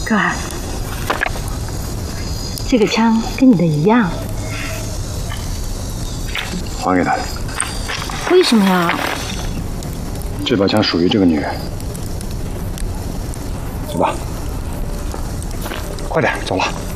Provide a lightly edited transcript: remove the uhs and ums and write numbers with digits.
若涵，这个枪跟你的一样， 还给他。 为什么呀？ 这把枪属于这个女人。走吧，快点，走了。